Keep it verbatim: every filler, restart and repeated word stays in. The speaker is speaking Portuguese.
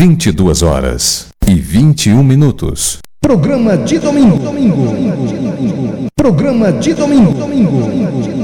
vinte e duas horas e vinte e um minutos. Programa de domingo. Programa de domingo.